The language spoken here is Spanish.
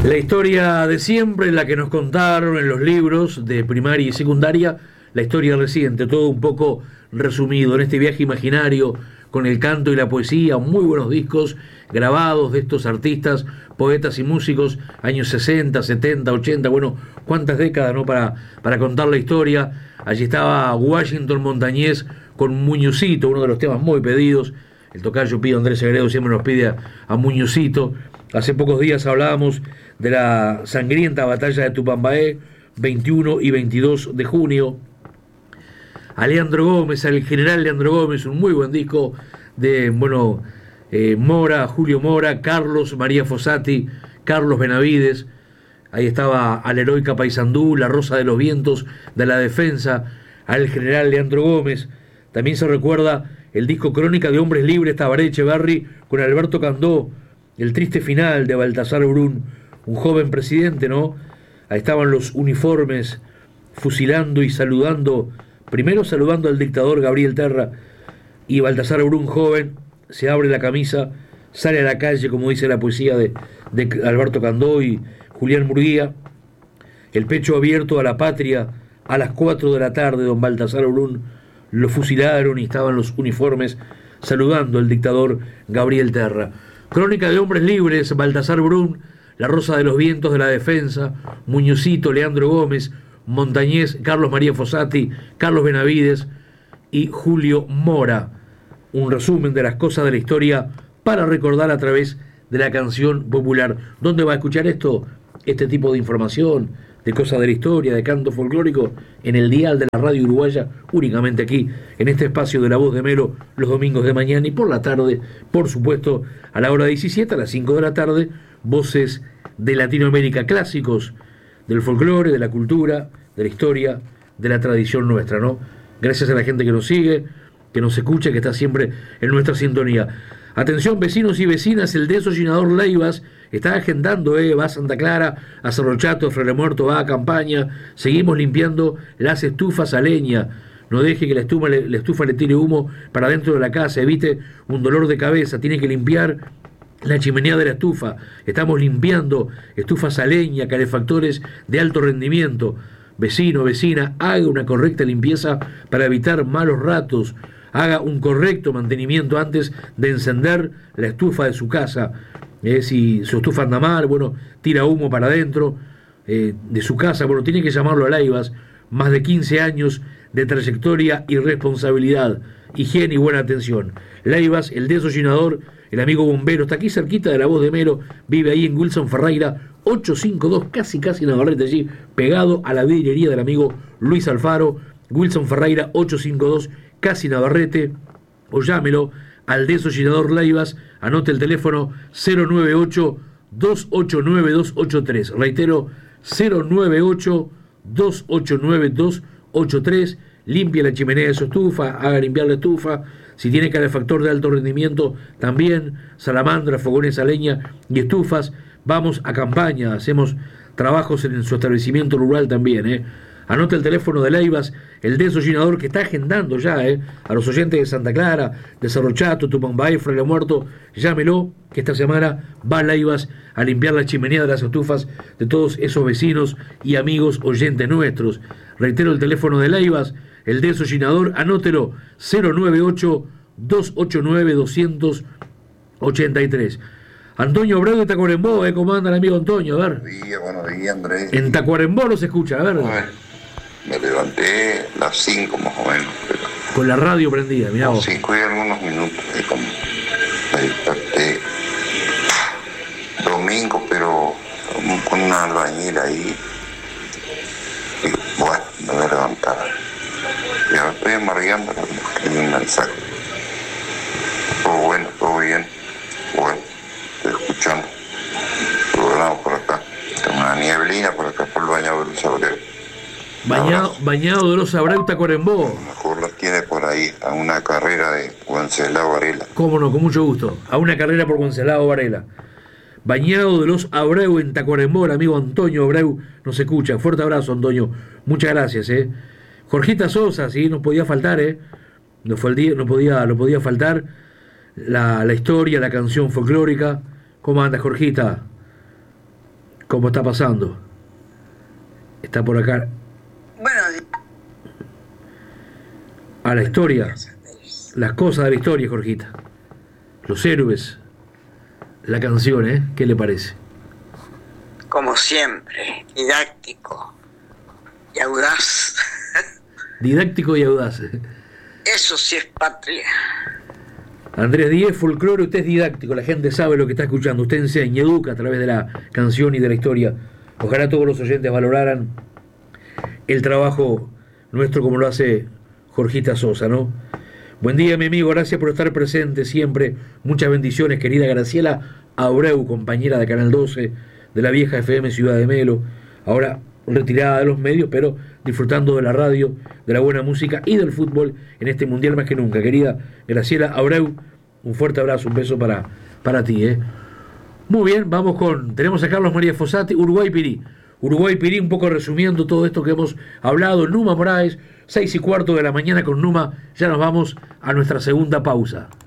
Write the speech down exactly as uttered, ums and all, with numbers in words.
La historia de siempre, la que nos contaron en los libros de primaria y secundaria, la historia reciente, todo un poco resumido en este viaje imaginario con el canto y la poesía, muy buenos discos grabados de estos artistas, poetas y músicos, años sesenta, setenta, ochenta, bueno, cuántas décadas, ¿no?, para, para contar la historia. Allí estaba Washington Montañés con Muñozito, uno de los temas muy pedidos. El tocayo Pío Andrés Segredo siempre nos pide a, a Muñozito. Hace pocos días hablábamos de la sangrienta batalla de Tupambaé, veintiuno y veintidós de junio. A Leandro Gómez, al general Leandro Gómez, un muy buen disco de, bueno, eh, Mora, Julio Mora, Carlos María Fossati, Carlos Benavides. Ahí estaba a la heroica Paysandú, La Rosa de los Vientos de la Defensa, al general Leandro Gómez. También se recuerda el disco Crónica de Hombres Libres, Tabaré Echeverri, con Alberto Candó, el triste final de Baltasar Brún, un joven presidente, ¿no? Ahí estaban los uniformes fusilando y saludando, primero saludando al dictador Gabriel Terra, y Baltasar Brún, joven, se abre la camisa, sale a la calle, como dice la poesía de, de Alberto Candó y Julián Murguía, el pecho abierto a la patria. A las cuatro de la tarde, don Baltasar Brún lo fusilaron y estaban los uniformes saludando al dictador Gabriel Terra. Crónica de Hombres Libres, Baltasar Brún, La Rosa de los Vientos de la Defensa, Muñozito, Leandro Gómez, Montañés, Carlos María Fossati, Carlos Benavides y Julio Mora. Un resumen de las cosas de la historia para recordar a través de la canción popular. ¿Dónde va a escuchar esto? Este tipo de información, de cosas de la historia, de canto folclórico, en el dial de la radio uruguaya, únicamente aquí, en este espacio de La Voz de Melo, los domingos de mañana y por la tarde, por supuesto, a la hora diecisiete, a las cinco de la tarde, voces de Latinoamérica, clásicos del folclore, de la cultura, de la historia, de la tradición nuestra, ¿no? Gracias a la gente que nos sigue, que nos escucha, que está siempre en nuestra sintonía. Atención, vecinos y vecinas, el desollinador Leivas está agendando, eh, va a Santa Clara, a Cerro Chato, Frele Muerto, va a Campaña. Seguimos limpiando las estufas a leña. No deje que la estufa, le, la estufa le tire humo para dentro de la casa, evite un dolor de cabeza, tiene que limpiar la chimenea de la estufa. Estamos limpiando estufas a leña, calefactores de alto rendimiento. Vecino, vecina, haga una correcta limpieza para evitar malos ratos. Haga un correcto mantenimiento antes de encender la estufa de su casa. Eh, si su estufa anda mal, bueno, tira humo para adentro eh, de su casa. Bueno, tiene que llamarlo a Leivas. Más de quince años de trayectoria y responsabilidad. Higiene y buena atención. Leivas, el desollinador, el amigo bombero, está aquí cerquita de La Voz de Melo. Vive ahí en Wilson Ferreira, ochocientos cincuenta y dos, casi casi Navarrete, allí, pegado a la vidriería del amigo Luis Alfaro. Wilson Ferreira, ochocientos cincuenta y dos, casi Navarrete, o llámelo al desollinador Leivas, anote el teléfono cero nueve ocho, dos ocho nueve, dos ocho tres, reitero, cero nueve ocho, dos ocho nueve, dos ocho tres, limpie la chimenea de su estufa, haga limpiar la estufa, si tiene calefactor de alto rendimiento, también, salamandra, fogones a leña y estufas. Vamos a Campaña, hacemos trabajos en su establecimiento rural también, ¿eh? Anote el teléfono de Leivas, el desollinador que está agendando ya, eh, a los oyentes de Santa Clara, de Cerro Chato, Tupambaé, Frele Muerto, llámelo, que esta semana va Leivas a limpiar la chimenea de las estufas de todos esos vecinos y amigos oyentes nuestros. Reitero el teléfono de Leivas, el desollinador, anótelo, cero nueve ocho, dos ocho nueve, dos ocho tres. Antonio Abreu de Tacuarembó, ¿eh? ¿Cómo anda el amigo Antonio? A ver. Buenos días, buenos días, Andrés. En Tacuarembó no se escucha, a ver. A ver, me levanté a las cinco más o menos. Pero con la radio prendida, mirá vos. cinco y algunos minutos. Eh, como me desperté domingo, pero con una albañil ahí. Y bueno, me voy a levantar. Y ahora estoy amargando en un mensaje. Todo bueno, todo bien. Bueno, estoy escuchando el programa por acá. Tengo una nieblina por acá por el bañado de los Abreu. Bañado, bañado de los Abreu, Tacuarembó. A lo mejor las tiene por ahí, a una carrera de Wenceslao Varela. Cómo no, con mucho gusto. A una carrera por Wenceslao Varela. Bañado de los Abreu en Tacuarembó, el amigo Antonio Abreu nos escucha. Fuerte abrazo, Antonio. Muchas gracias, eh. Jorgita Sosa, sí, no podía faltar, eh. No, fue el día, no podía, no podía faltar la, la historia, la canción folclórica. ¿Cómo anda, Jorgita? ¿Cómo está pasando? Está por acá. Bueno, a la historia, las cosas de la historia, Jorgita, los héroes, la canción, ¿eh? ¿Qué le parece? como siempre, didáctico y audaz. Didáctico y audaz. Eso sí es patria. Andrés Díez, folclore, usted es didáctico, la gente sabe lo que está escuchando, usted enseña, educa a través de la canción y de la historia. Ojalá todos los oyentes valoraran el trabajo nuestro como lo hace Jorgita Sosa, ¿no? Buen día, mi amigo, gracias por estar presente siempre. Muchas bendiciones, querida Graciela Abreu, compañera de Canal doce, de la vieja F M Ciudad de Melo, ahora retirada de los medios, pero disfrutando de la radio, de la buena música y del fútbol en este mundial más que nunca. Querida Graciela Abreu, un fuerte abrazo, un beso para, para ti, ¿eh? Muy bien, vamos con, tenemos a Carlos María Fossati, Uruguay-Pirí. Uruguay-Pirí, un poco resumiendo todo esto que hemos hablado. Numa Moraes, seis y cuarto de la mañana con Numa. Ya nos vamos a nuestra segunda pausa.